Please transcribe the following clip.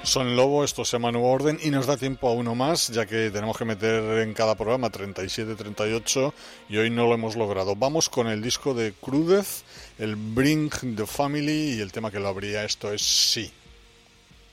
Son Lobo, esto se llama Nuevo Orden y nos da tiempo a uno más, ya que tenemos que meter en cada programa 37, 38 y hoy no lo hemos logrado. Vamos con el disco de Crudez, el Bring the Family, y el tema que lo abría, esto es Sí.